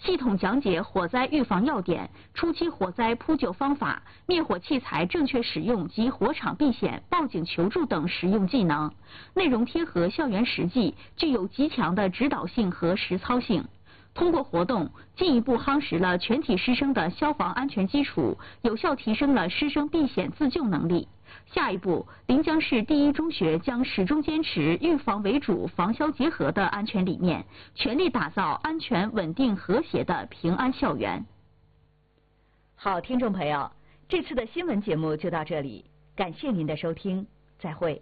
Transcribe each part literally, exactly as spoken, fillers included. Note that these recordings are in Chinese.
系统讲解火灾预防要点、初期火灾扑救方法、灭火器材正确使用及火场避险、报警求助等实用技能。内容贴合校园实际，具有极强的指导性和实操性。通过活动，进一步夯实了全体师生的消防安全基础，有效提升了师生避险自救能力。下一步，临江市第一中学将始终坚持预防为主、防消结合的安全理念，全力打造安全、稳定、和谐的平安校园。 好，听众朋友，这次的新闻节目就到这里，感谢您的收听，再会。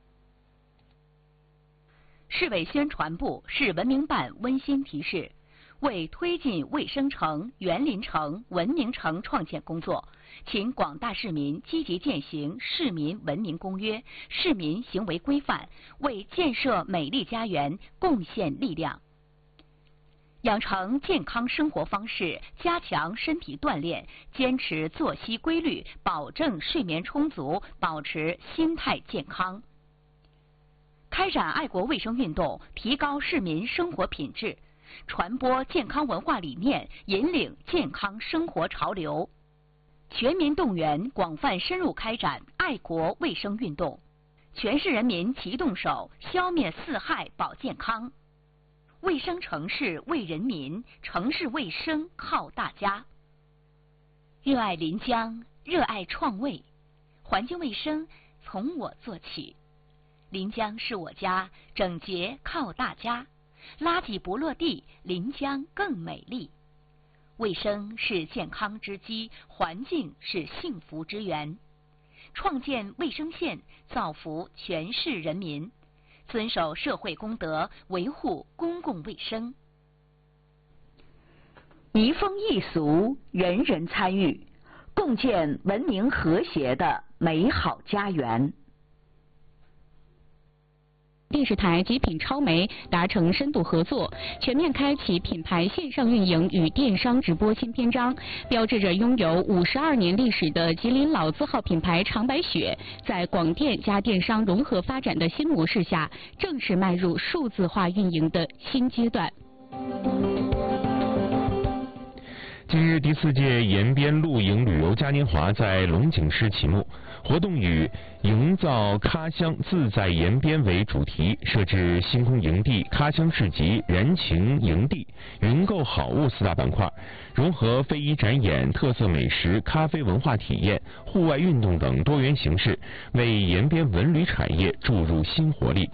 市委宣传部、市文明办温馨提示：为推进卫生城、园林城、文明城创建工作，请广大市民积极践行《市民文明公约》、市民行为规范，为建设美丽家园贡献力量。养成健康生活方式，加强身体锻炼，坚持作息规律，保证睡眠充足，保持心态健康。开展爱国卫生运动，提高市民生活品质，传播健康文化理念，引领健康生活潮流。全民动员，广泛深入开展爱国卫生运动，全市人民齐动手，消灭四害保健康。卫生城市为人民，城市卫生靠大家。热爱临江，热爱创卫，环境卫生从我做起。临江是我家，整洁靠大家。垃圾不落地，临江更美丽。卫生是健康之基，环境是幸福之源。创建卫生县，造福全市人民，遵守社会公德，维护公共卫生。 移风易俗，人人参与，共建文明和谐的美好家园。 电视台及品超媒达成深度合作，全面开启品牌线上运营与电商直播新篇章，标志着拥有五十二年历史的吉林老字号品牌长白雪，在广电加电商融合发展的新模式下，正式迈入数字化运营的新阶段。 近日，第四届延边露营旅游嘉年华在龙井市启幕。活动以营造咖乡自在延边为主题，设置星空营地、咖乡市集、人情营地、云购好物四大板块，融合非遗展演、特色美食、咖啡文化体验、户外运动等多元形式，为延边文旅产业注入新活力。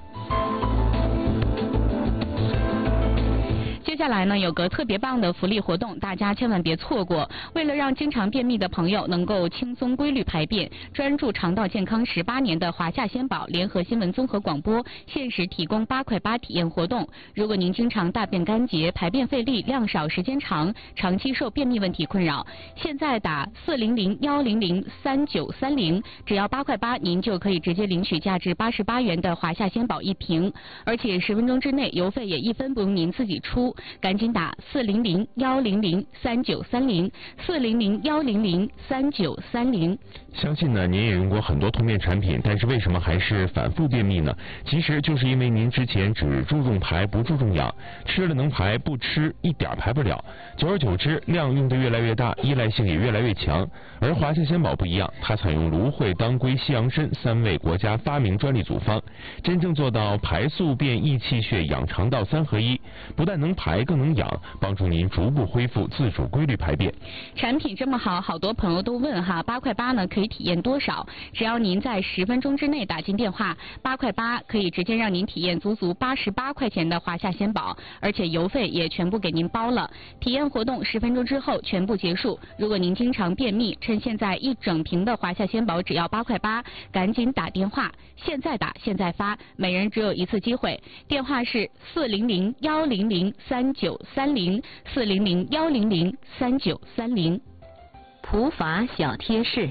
接下来呢，有个特别棒的福利活动，大家千万别错过。为了让经常便秘的朋友能够轻松规律排便，专注肠道健康十八年的华夏仙宝联合新闻综合广播限时提供八块八体验活动。如果您经常大便干结、排便费力、量少时间长，长期受便秘问题困扰，现在打四零零幺零零三九三零，只要八块八，您就可以直接领取价值八十八元的华夏仙宝一瓶，而且十分钟之内邮费也一分不用您自己出。赶紧打四零零幺零零三九三零，四零零幺零零三九三零。 相信呢，您也用过很多通便产品，但是为什么还是反复便秘呢？其实就是因为您之前只注重排不注重养，吃了能排，不吃一点排不了，久而久之量用的越来越大，依赖性也越来越强。而华夏仙宝不一样，它采用芦荟、当归、西洋参三味国家发明专利组方，真正做到排宿便益气血养肠道三合一，不但能排更能养，帮助您逐步恢复自主规律排便。 产品这么好，好多朋友都问哈，八块八呢可以体验多少？只要您在十分钟之内打进电话，八块八可以直接让您体验足足八十八块钱的华夏仙宝，而且邮费也全部给您包了。体验活动十分钟之后全部结束。如果您经常便秘，趁现在一整瓶的华夏仙宝只要八块八，赶紧打电话，现在打现在发，每人只有一次机会。电话是四零零幺零零三九三零，四零零幺零零三九三零。 普法小贴士。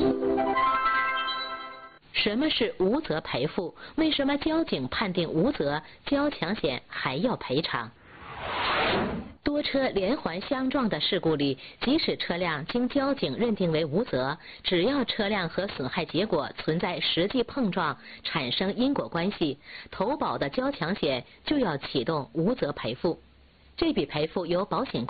什么是无责赔付？为什么交警判定无责，交强险还要赔偿？多车连环相撞的事故里，即使车辆经交警认定为无责，只要车辆和损害结果存在实际碰撞，产生因果关系，投保的交强险就要启动无责赔付。这笔赔付由保险